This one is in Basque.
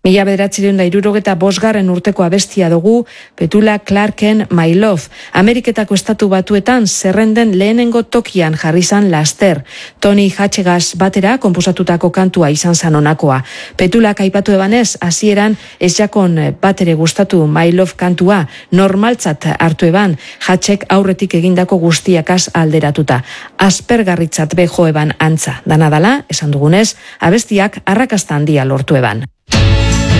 1965 urteko abestia dugu, Petula Clarken My Love. Ameriketako estatu batuetan zerrenden lehenengo tokian jarri zan laster. Tony Hatchegaz batera konposatutako kantua izan zan honakoa. Petulak aipatu ebanez, hasieran ez jakon batere gustatu My Love kantua, normaltzat hartu eban, Hatchek aurretik egindako guztiakaz alderatuta. Aspergarritzat bejo eban antza. Danadala, esan dugunez, abestiak arrakasta handia lortu eban.